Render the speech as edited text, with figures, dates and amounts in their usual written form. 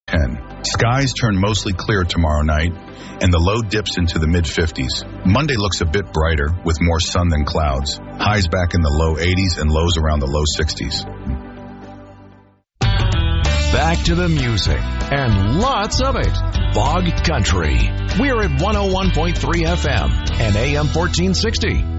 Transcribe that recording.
10. Skies turn mostly clear tomorrow night, and the low dips into the mid-50s. Monday looks a bit brighter, with more sun than clouds. Highs back in the low 80s and lows around the low 60s. Back to the music, and lots of it. Bog Country. We're at 101.3 FM and AM 1460.